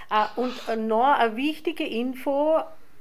Und noch eine wichtige Info,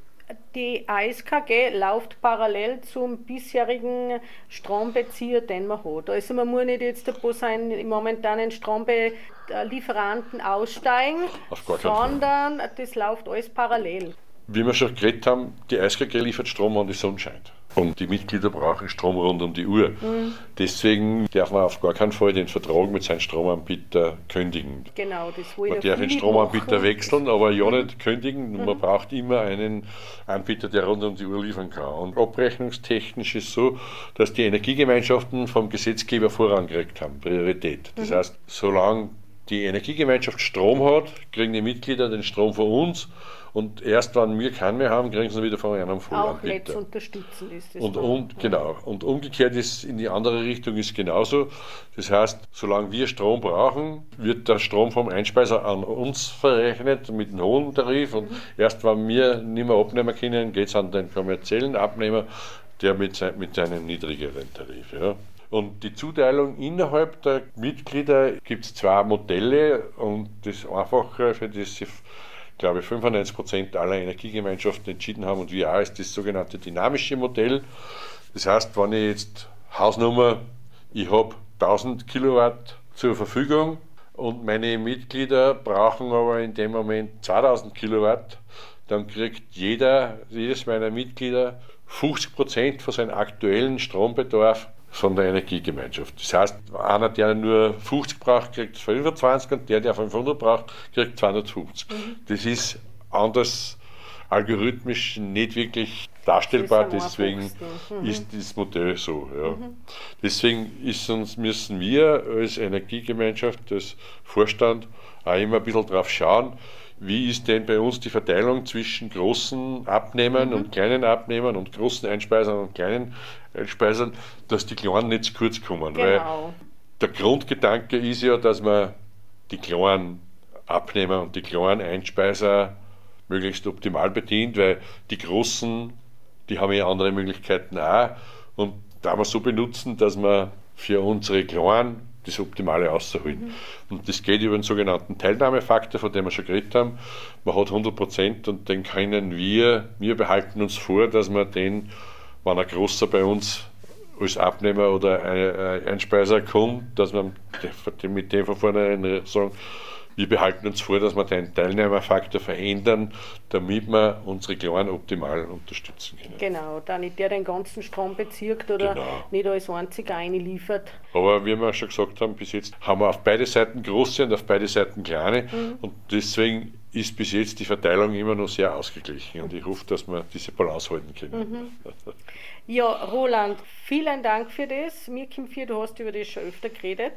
die ASKG läuft parallel zum bisherigen Strombezieher, den man hat. Also man muss nicht jetzt bei seinen momentanen Strombelieferanten aussteigen, Auf gar keinen Fall. sondern das läuft alles parallel. Wie wir schon geredet haben, die ASKG liefert Strom, wann die Sonne scheint. Und die Mitglieder brauchen Strom rund um die Uhr. Deswegen darf man auf gar keinen Fall den Vertrag mit seinem Stromanbieter kündigen. Genau, das wollte Man darf den Stromanbieter wechseln, aber ja nicht kündigen. Man braucht immer einen Anbieter, der rund um die Uhr liefern kann. Und abrechnungstechnisch ist es so, dass die Energiegemeinschaften vom Gesetzgeber Vorrang gekriegt haben, Priorität. Das heißt, solange die Energiegemeinschaft Strom hat, kriegen die Mitglieder den Strom von uns. Und erst wenn wir keinen mehr haben, kriegen sie ihn wieder von einem Vollanbieter. Auch Netz unterstützen ist das. Genau. Und umgekehrt ist in die andere Richtung ist genauso. Das heißt, solange wir Strom brauchen, wird der Strom vom Einspeiser an uns verrechnet mit einem hohen Tarif. Und erst wenn wir nicht mehr abnehmen können, geht es an den kommerziellen Abnehmer, der mit seinem niedrigeren Tarif. Ja. Und die Zuteilung innerhalb der Mitglieder gibt es zwei Modelle. Und das Einfache, für das sie, glaube ich, 95% aller Energiegemeinschaften entschieden haben und wir auch, ist das sogenannte dynamische Modell. Das heißt, wenn ich jetzt Hausnummer, ich habe 1000 Kilowatt zur Verfügung und meine Mitglieder brauchen aber in dem Moment 2000 Kilowatt, dann kriegt jedes meiner Mitglieder 50% von seinem aktuellen Strombedarf von der Energiegemeinschaft. Das heißt, einer, der nur 50 braucht, kriegt 25 und der 500 braucht, kriegt 250. Das ist anders algorithmisch nicht wirklich darstellbar, deswegen ist das Modell so. Ja. Deswegen müssen wir als Energiegemeinschaft, als Vorstand auch immer ein bisschen drauf schauen, wie ist denn bei uns die Verteilung zwischen großen Abnehmern und kleinen Abnehmern und großen Einspeisern und kleinen Einspeisern, dass die Kleinen nicht zu kurz kommen. Genau. Weil der Grundgedanke ist ja, dass man die kleinen Abnehmer und die kleinen Einspeiser möglichst optimal bedient, weil die großen, die haben ja andere Möglichkeiten auch und da wir so benutzen, dass wir für unsere Kleinen das Optimale rausholen. Und das geht über den sogenannten Teilnahmefaktor, von dem wir schon geredet haben. Man hat 100% und den können wir behalten uns vor, dass wir den, wenn ein großer bei uns als Abnehmer oder Einspeiser kommt, dass wir mit dem von vornherein sagen, wir behalten uns vor, dass wir den Teilnehmerfaktor verändern, damit wir unsere Kleinen optimal unterstützen können. Genau, da nicht der den ganzen Strom bezirkt oder nicht als einziger einliefert. Aber wie wir schon gesagt haben, bis jetzt haben wir auf beide Seiten große und auf beide Seiten kleine und deswegen ist bis jetzt die Verteilung immer noch sehr ausgeglichen und ich hoffe, dass wir diese Balance halten können. Ja, Roland, vielen Dank für das. Mir kommt vor, du hast über das schon öfter geredet.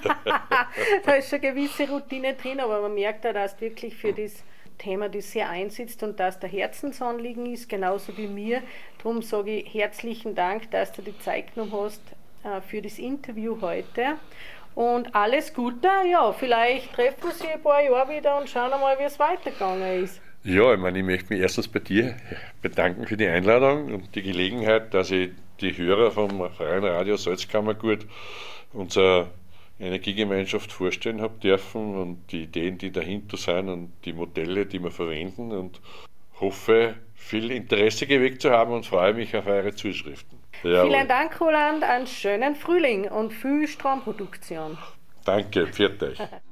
Da ist schon eine gewisse Routine drin, aber man merkt auch, dass du wirklich für das Thema das sehr einsetzt und dass der Herzensanliegen ist, genauso wie mir. Darum sage ich herzlichen Dank, dass du die Zeit genommen hast für das Interview heute. Und alles Gute, ja, vielleicht treffen wir sie ein paar Jahre wieder und schauen mal, wie es weitergegangen ist. Ja, ich möchte mich erstens bei dir bedanken für die Einladung und die Gelegenheit, dass ich die Hörer vom Freien Radio Salzkammergut unserer Energiegemeinschaft vorstellen habe dürfen und die Ideen, die dahinter sind und die Modelle, die wir verwenden und hoffe, viel Interesse geweckt zu haben und freue mich auf eure Zuschriften. Jawohl. Vielen Dank, Roland, einen schönen Frühling und viel Stromproduktion. Danke, pfiat euch.